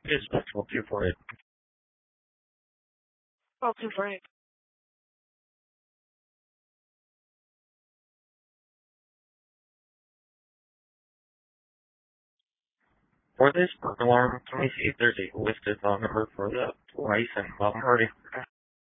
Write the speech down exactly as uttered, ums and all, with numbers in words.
Dispatch twelve two four eight. twelve two four eight. For this burglar alarm, can we see if there's a listed phone number for the license? Well, I'm already